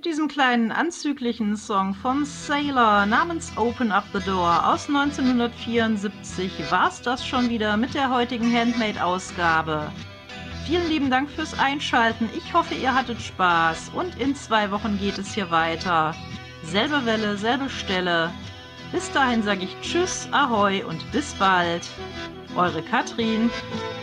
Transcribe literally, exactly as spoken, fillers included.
mit diesem kleinen anzüglichen Song von Sailor namens Open Up the Door aus neunzehnhundertvierundsiebzig war's das schon wieder mit der heutigen Handmade-Ausgabe. Vielen lieben Dank fürs Einschalten. Ich hoffe, ihr hattet Spaß und in zwei Wochen geht es hier weiter. Selbe Welle, selbe Stelle. Bis dahin sage ich Tschüss, Ahoi und bis bald. Eure Katrin.